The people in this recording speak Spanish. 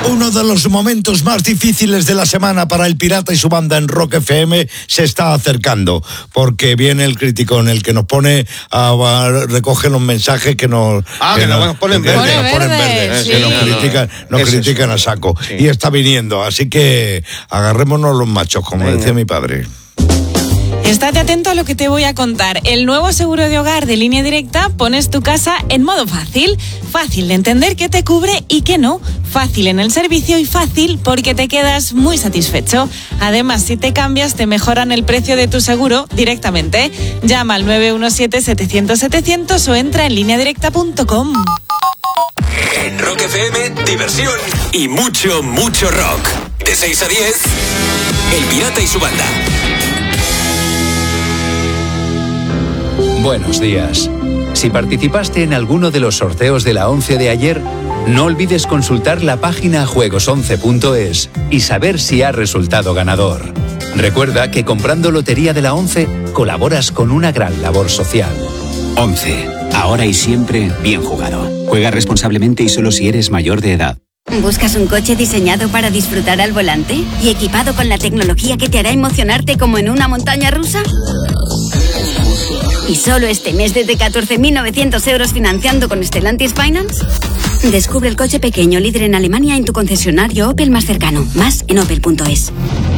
Uno de los momentos más difíciles de la semana para el Pirata y su banda en Rock FM se está acercando, porque viene el crítico en el que nos pone recoge los mensajes que nos ponen verde, sí. Que nos critican a saco, sí. Y está viniendo, así que agarrémonos los machos, como decía mi padre. Estate atento a lo que te voy a contar. El nuevo seguro de hogar de Línea Directa pones tu casa en modo fácil. Fácil de entender qué te cubre y qué no. Fácil en el servicio y fácil porque te quedas muy satisfecho. Además, si te cambias, te mejoran el precio de tu seguro directamente. Llama al 917-700-700 o entra en lineadirecta.com. En Rock FM, diversión y mucho, mucho rock. De 6 a 10, El Pirata y su banda. Buenos días. Si participaste en alguno de los sorteos de la 11 de ayer, no olvides consultar la página juegos11.es y saber si has resultado ganador. Recuerda que comprando Lotería de la 11 colaboras con una gran labor social. 11. Ahora y siempre bien jugado. Juega responsablemente y solo si eres mayor de edad. ¿Buscas un coche diseñado para disfrutar al volante y equipado con la tecnología que te hará emocionarte como en una montaña rusa? ¿Y solo este mes desde 14.900 euros financiando con Stellantis Finance? Descubre el coche pequeño líder en Alemania en tu concesionario Opel más cercano. Más en opel.es.